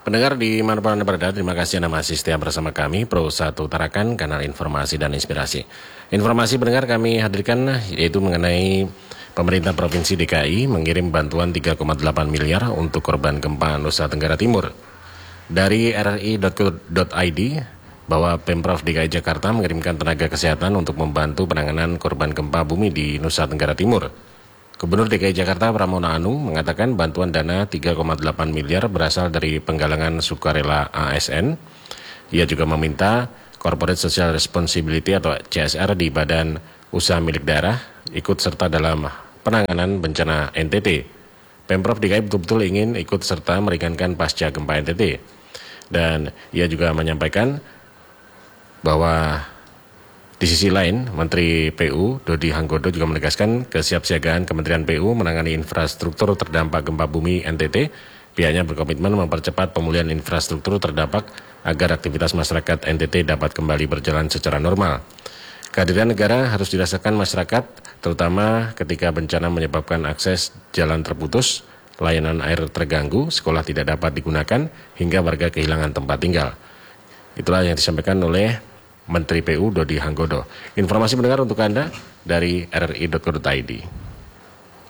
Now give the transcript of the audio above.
Pendengar di manapun Anda berada, terima kasih Anda masih setia bersama kami, Pro 1 Tarakan, kanal informasi dan inspirasi. Informasi pendengar kami hadirkan yaitu mengenai pemerintah Provinsi DKI mengirim bantuan 3,8 miliar untuk korban gempa Nusa Tenggara Timur. Dari rri.co.id, bahwa Pemprov DKI Jakarta mengirimkan tenaga kesehatan untuk membantu penanganan korban gempa bumi di Nusa Tenggara Timur. Gubernur DKI Jakarta Pramono Anung mengatakan bantuan dana 3,8 miliar berasal dari penggalangan sukarela ASN. Ia juga meminta Corporate Social Responsibility atau CSR di badan usaha milik daerah ikut serta dalam penanganan bencana NTT. Pemprov DKI betul-betul ingin ikut serta meringankan pasca gempa NTT. Dan ia juga menyampaikan bahwa di sisi lain, Menteri PU Dodi Hanggodo juga menegaskan kesiapsiagaan Kementerian PU menangani infrastruktur terdampak gempa bumi NTT. Pihaknya berkomitmen mempercepat pemulihan infrastruktur terdampak agar aktivitas masyarakat NTT dapat kembali berjalan secara normal. Kehadiran negara harus dirasakan masyarakat, terutama ketika bencana menyebabkan akses jalan terputus, layanan air terganggu, sekolah tidak dapat digunakan, hingga warga kehilangan tempat tinggal. Itulah yang disampaikan oleh Menteri PU Dodi Hanggodo. Informasi mendengar untuk Anda dari rri.co.id.